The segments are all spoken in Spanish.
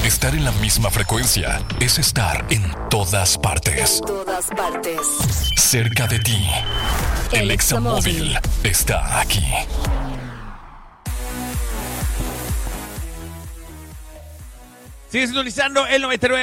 Estar en la misma frecuencia es estar en todas partes. En todas partes. Cerca de ti. El Examóvil está aquí. Sigues sintonizando el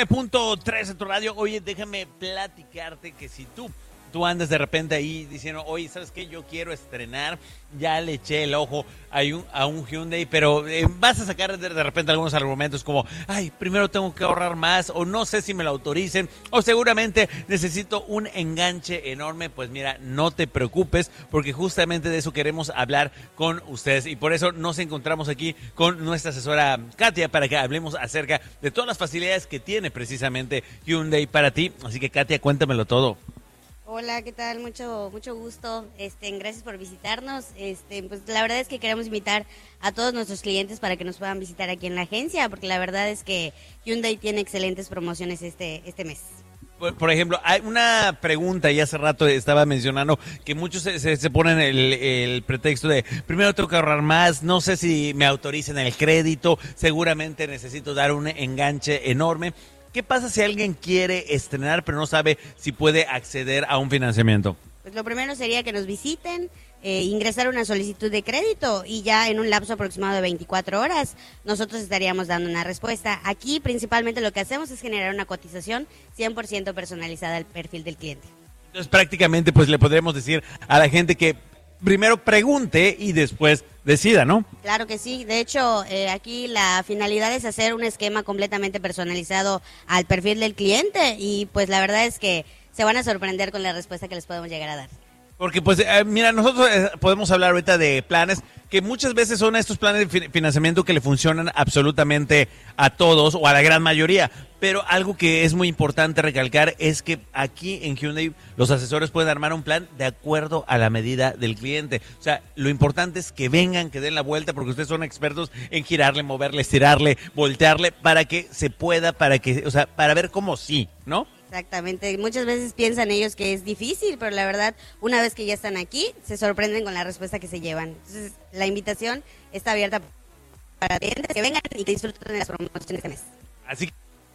99.3 en tu radio. Oye, déjame platicarte que si tú andas de repente ahí diciendo, oye, ¿sabes qué? Yo quiero estrenar, ya le eché el ojo a un Hyundai, pero vas a sacar de repente algunos argumentos como, ay, primero tengo que ahorrar más, o no sé si me lo autoricen, o seguramente necesito un enganche enorme. Pues mira, no te preocupes, porque justamente de eso queremos hablar con ustedes, y por eso nos encontramos aquí con nuestra asesora Katia, para que hablemos acerca de todas las facilidades que tiene precisamente Hyundai para ti. Así que Katia, cuéntamelo todo. Hola, ¿qué tal? Mucho gusto. Gracias por visitarnos. Pues la verdad es que queremos invitar a todos nuestros clientes para que nos puedan visitar aquí en la agencia, porque la verdad es que Hyundai tiene excelentes promociones este mes. Por ejemplo, hay una pregunta, y hace rato estaba mencionando que muchos se ponen el pretexto de primero tengo que ahorrar más, no sé si me autoricen el crédito, seguramente necesito dar un enganche enorme. ¿Qué pasa si alguien quiere estrenar pero no sabe si puede acceder a un financiamiento? Pues lo primero sería que nos visiten, ingresar una solicitud de crédito, y ya en un lapso aproximado de 24 horas nosotros estaríamos dando una respuesta. Aquí principalmente lo que hacemos es generar una cotización 100% personalizada al perfil del cliente. Entonces prácticamente pues le podríamos decir a la gente que primero pregunte y después decida, ¿no? Claro que sí. De hecho, aquí la finalidad es hacer un esquema completamente personalizado al perfil del cliente, y pues la verdad es que se van a sorprender con la respuesta que les podemos llegar a dar. Porque pues mira, nosotros podemos hablar ahorita de planes que muchas veces son estos planes de financiamiento que le funcionan absolutamente a todos o a la gran mayoría, pero algo que es muy importante recalcar es que aquí en Hyundai los asesores pueden armar un plan de acuerdo a la medida del cliente. O sea, lo importante es que vengan, que den la vuelta, porque ustedes son expertos en girarle, moverle, estirarle, voltearle, para que se pueda, para ver cómo sí, ¿no? Exactamente, muchas veces piensan ellos que es difícil, pero la verdad, una vez que ya están aquí, se sorprenden con la respuesta que se llevan. Entonces, la invitación está abierta para clientes que vengan y que disfruten de las promociones de este mes. Así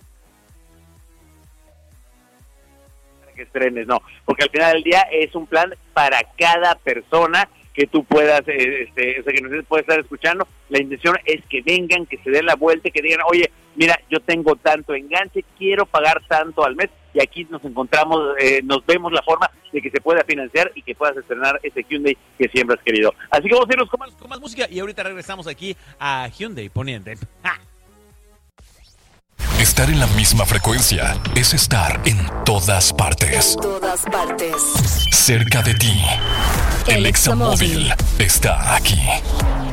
que estrenes, no, porque al final del día es un plan para cada persona que tú puedas, que nos puedes estar escuchando. La intención es que vengan, que se den la vuelta, que digan, oye, mira, yo tengo tanto enganche, quiero pagar tanto al mes, y aquí nos encontramos, nos vemos la forma de que se pueda financiar y que puedas estrenar ese Hyundai que siempre has querido. Así que vamos a irnos con más música, y ahorita regresamos aquí a Hyundai Poniente. ¡Ja! Estar en la misma frecuencia es estar en todas partes. En todas partes. Cerca de ti. El Examóvil está aquí.